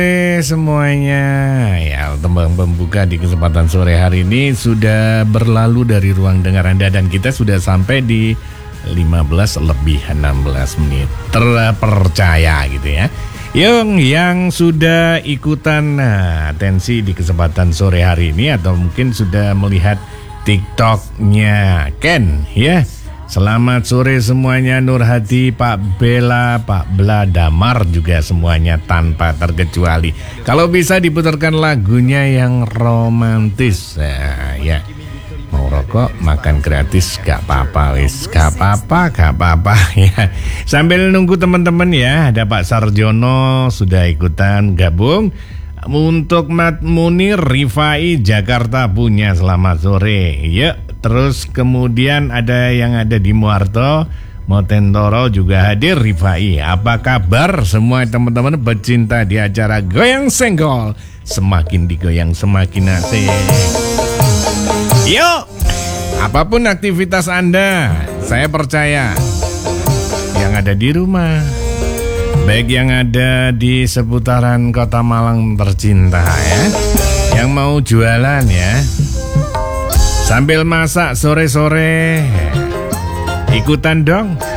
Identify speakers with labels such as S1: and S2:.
S1: Semuanya ya, tembang pembuka di kesempatan sore hari ini sudah berlalu dari ruang dengar Anda dan kita sudah sampai di 15 lebih 16 menit. Terpercaya gitu ya. Yang sudah ikutan atensi di kesempatan sore hari ini atau mungkin sudah melihat TikToknya Ken ya. Selamat sore semuanya, Nur Hadi, Pak Bella, Pak Bla, Damar juga semuanya tanpa terkecuali. Kalau bisa diputarkan lagunya yang romantis, ya. Mau rokok, makan gratis, gak apa-apa wis, gak apa-apa ya. Sambil nunggu teman-teman ya, ada Pak Sarjono sudah ikutan gabung. Untuk Mat Munir Rifai Jakarta punya selamat sore. Ya, terus kemudian ada yang ada di Muarto, Motentoro juga hadir Rifai. Apa kabar semua teman-teman pecinta di acara Goyang Senggol? Semakin digoyang semakin asik. Yuk, apapun aktivitas Anda, saya percaya yang ada di rumah, baik yang ada di seputaran Kota Malang tercinta ya, yang mau jualan ya, sambil masak sore-sore, ikutan dong.